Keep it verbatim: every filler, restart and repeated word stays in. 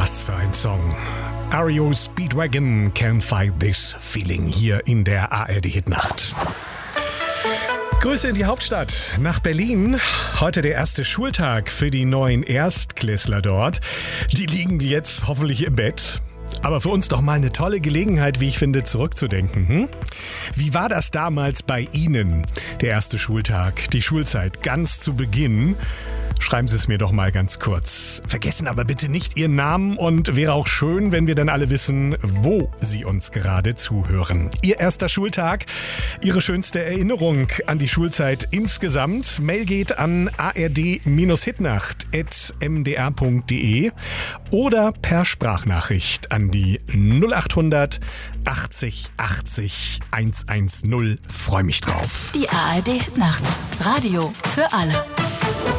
Was für ein Song. R E O Speedwagon, Can't Fight This Feeling hier in der A R D-Hitnacht. Grüße in die Hauptstadt, nach Berlin. Heute der erste Schultag für die neuen Erstklässler dort. Die liegen jetzt hoffentlich im Bett. Aber für uns doch mal eine tolle Gelegenheit, wie ich finde, zurückzudenken. Hm? Wie war das damals bei Ihnen, der erste Schultag, die Schulzeit, ganz zu Beginn? Schreiben Sie es mir doch mal ganz kurz. Vergessen aber bitte nicht Ihren Namen und wäre auch schön, wenn wir dann alle wissen, wo Sie uns gerade zuhören. Ihr erster Schultag, Ihre schönste Erinnerung an die Schulzeit insgesamt. Mail geht an a r d hitnacht at m d r punkt d e oder per Sprachnachricht an die null acht hundert achtzig achtzig hundertzehn. Freue mich drauf. Die A R D Hitnacht. Radio für alle.